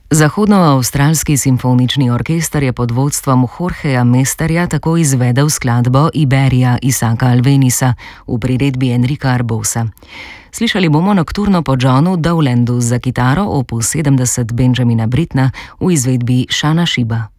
Zahodnoavstralski simfonični orkester je pod vodstvom Jorgeja Mesterja tako izvedel skladbo Iberija Isaaca Albenisa v priredbi Enrika Arbosa. Slišali bomo nokturno po Johnu Dowlandu za kitaro opus 70 Benjamina Brittna v izvedbi Shana Shiba.